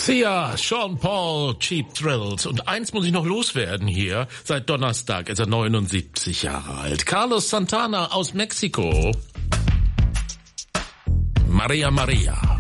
Sia, Sean Paul, Cheap Thrills. Und eins muss ich noch loswerden hier. Seit Donnerstag ist er 79 Jahre alt. Carlos Santana aus Mexiko. Maria Maria.